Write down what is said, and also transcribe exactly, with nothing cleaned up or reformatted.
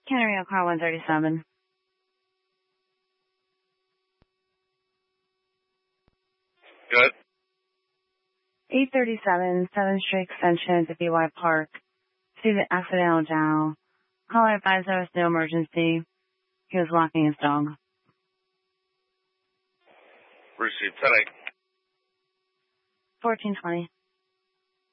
Canario car one thirty-seven. Good. eight thirty-seven, seventh Street Extension to B Y Park. See the accidental Dow. Caller advised there was no emergency. He was walking his dog. Received ten eight. fourteen twenty.